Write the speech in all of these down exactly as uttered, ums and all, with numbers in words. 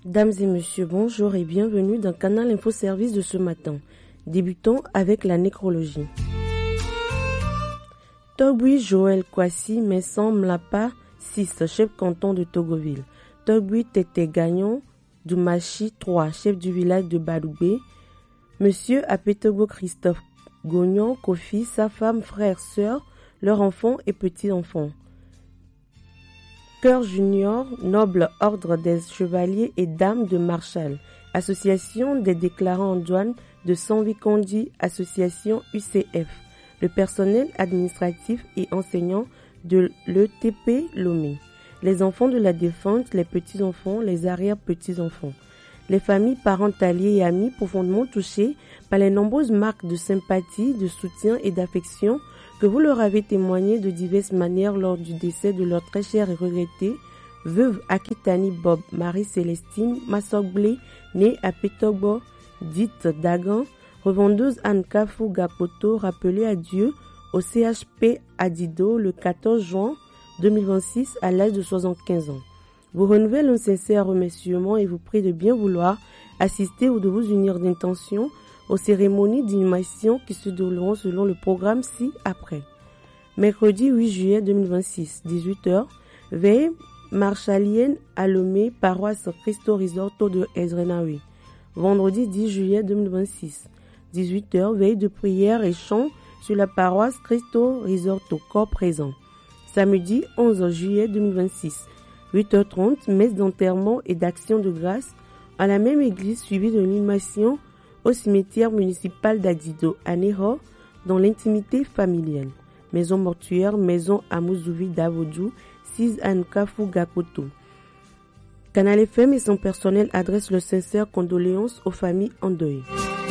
Dames et messieurs, bonjour et bienvenue dans Canal Info Service de ce matin. Débutons avec la nécrologie. Togui Joël Kwasi, Messan Mlapa, six, chef canton de Togoville. Togui Tete Gagnon, Doumachi, trois, chef du village de Badoubé. Monsieur Apetogo Christophe Gognon, Kofi, sa femme, frère, sœur, leurs enfants et petits-enfants. Cœur Junior, noble ordre des chevaliers et dames de Marshall, association des déclarants en douane de Sanvikondi, association U C F, le personnel administratif et enseignant de l'E T P Lomé, les enfants de la défunte, les petits-enfants, les arrière-petits-enfants, les familles, parents, alliés et amis profondément touchés par les nombreuses marques de sympathie, de soutien et d'affection que vous leur avez témoigné de diverses manières lors du décès de leur très chère et regrettée veuve Akitani Bob Marie-Célestine Massogblé, née à Petogbo, dite Dagan, revendeuse Anne Kafou Gapoto, rappelée à Dieu au C H P Adido le quatorze juin deux mille vingt-six à l'âge de soixante-quinze ans. Vous renouvelle un sincère remerciement et vous prie de bien vouloir assister ou de vous unir d'intention aux cérémonies d'inhumation qui se dérouleront selon le programme ci-après. Mercredi huit juillet deux mille vingt-six, dix-huit heures, veille marshalienne à Lomé, paroisse Cristo Risorto de Ezrenaoui. Vendredi dix juillet deux mille vingt-six, dix-huit heures, veille de prière et chant sur la paroisse Cristo Risorto, corps présent. Samedi onze juillet deux mille vingt-six, huit heures trente, messe d'enterrement et d'action de grâce à la même église suivie de l'inhumation au cimetière municipal d'Adido, à Ného, dans l'intimité familiale. Maison mortuaire, maison à Mouzouvi d'Avodou, six Ankafou Gakoto. Canal F M et son personnel adressent leurs sincères condoléances aux familles en deuil.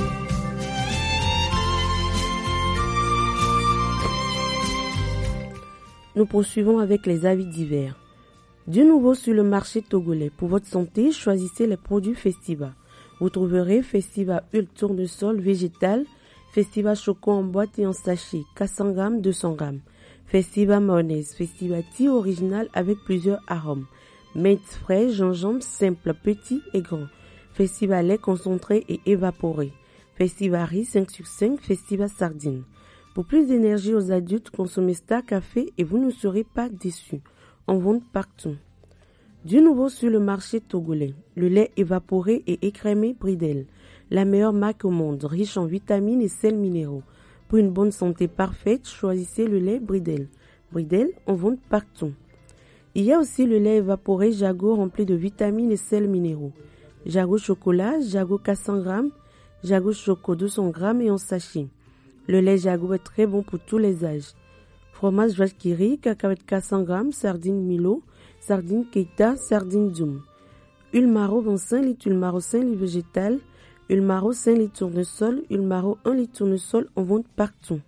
Nous poursuivons avec les avis divers. Du nouveau sur le marché togolais. Pour votre santé, choisissez les produits Festiva. Vous trouverez Festiva Huile Tournesol végétal, Festiva Choco en boîte et en sachet, quatre cents grammes, deux cents grammes. Festiva Mayonnaise, Festiva Tea original avec plusieurs arômes. Menthe frais, gingembre simple, petit et grand. Festiva lait concentré et évaporé. Festiva riz cinq sur cinq, Festiva sardine. Pour plus d'énergie aux adultes, consommez Star Café et vous ne serez pas déçus. En vente partout. Du nouveau sur le marché togolais, le lait évaporé et écrémé Bridel, la meilleure marque au monde, riche en vitamines et sels minéraux. Pour une bonne santé parfaite, choisissez le lait Bridel. Bridel, on vend partout. Il y a aussi le lait évaporé Jago rempli de vitamines et sels minéraux. Jago chocolat, Jago quatre cents grammes, Jago choco deux cents grammes et en sachet. Le lait Jago est très bon pour tous les âges. Fromage vache qui rit, cacahuètes quatre cents grammes, sardines Milo, sardines Keita, sardines Zoom. Huile Maro vingt-cinq litres, huile Maro cinq litres végétale, huile Maro cinq litres tournesol, huile Maro un litre tournesol en vente partout.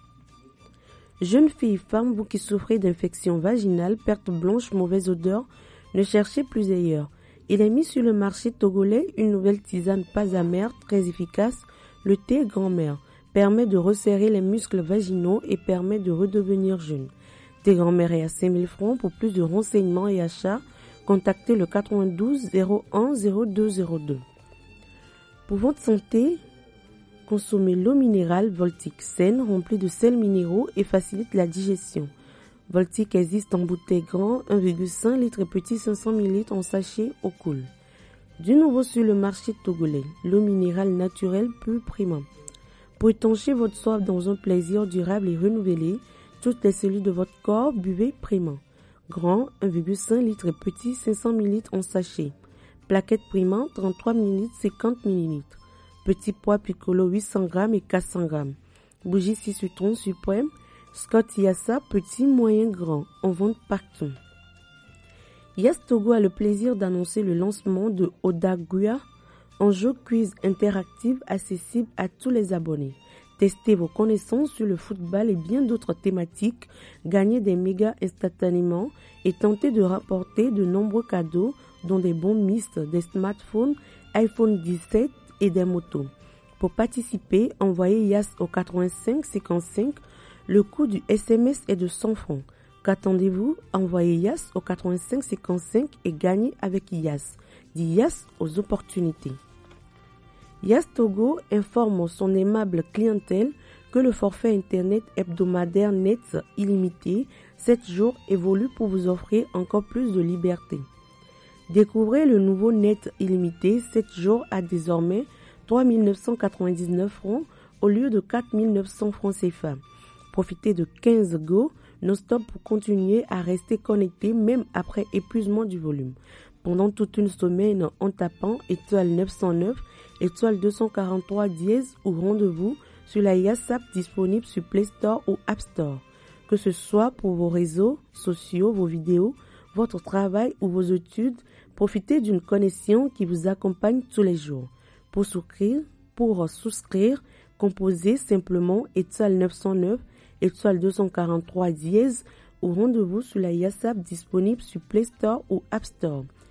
Jeunes filles, femmes, vous qui souffrez d'infections vaginales, perte blanche, mauvaise odeur, ne cherchez plus ailleurs. Il est mis sur le marché togolais une nouvelle tisane pas amère, très efficace, le thé grand-mère. Permet de resserrer les muscles vaginaux et permet de redevenir jeune. Thé grand-mère est à cinq mille francs. Pour plus de renseignements et achats, contactez le quatre-vingt-douze zéro un zéro deux zéro deux. Pour votre santé, consommez l'eau minérale Voltic saine remplie de sels minéraux et facilite la digestion. Voltic existe en bouteille grand un virgule cinq litres et petit cinq cents millilitres en sachet au cool. Du nouveau sur le marché togolais, l'eau minérale naturelle plus prima. Pour étancher votre soif dans un plaisir durable et renouvelé, toutes les cellules de votre corps, buvez Prima. Grand, un virgule cinq litres et petit, cinq cents millilitres en sachet. Plaquette Prima, trente-trois millilitres, cinquante millilitres. Petit pois Piccolo, huit cents grammes et quatre cents grammes. Bougie six citrons suprême, Scott Yassa, petit, moyen, grand. En vente partout. Yas Togo a le plaisir d'annoncer le lancement de Odaguya, un jeu quiz interactif accessible à tous les abonnés. Testez vos connaissances sur le football et bien d'autres thématiques, gagnez des mégas instantanément et tentez de rapporter de nombreux cadeaux dont des bons mixtes, des smartphones, iPhone dix-sept et des motos. Pour participer, envoyez Yas au quatre-vingt-cinq cinquante-cinq. Le coût du S M S est de cent francs. Qu'attendez-vous? Envoyez Yas au quatre-vingt-cinq cinquante-cinq et gagnez avec Yas. dit Yes aux opportunités. Yes Togo informe son aimable clientèle que le forfait Internet hebdomadaire net illimité sept jours évolue pour vous offrir encore plus de liberté. Découvrez le nouveau net illimité sept jours à désormais trois mille neuf cent quatre-vingt-dix-neuf francs au lieu de quatre mille neuf cents francs C F A. Profitez de quinze go non-stop pour continuer à rester connecté même après épuisement du volume. Pendant toute une semaine en tapant étoile neuf cent neuf, étoile deux cent quarante-trois dièse ou rendez-vous sur la Yes App disponible sur Play Store ou App Store. Que ce soit pour vos réseaux sociaux, vos vidéos, votre travail ou vos études, profitez d'une connexion qui vous accompagne tous les jours. Pour souscrire, pour souscrire, composez simplement étoile neuf cent neuf, étoile deux cent quarante-trois dièse ou rendez-vous sur la Yes App disponible sur Play Store ou App Store.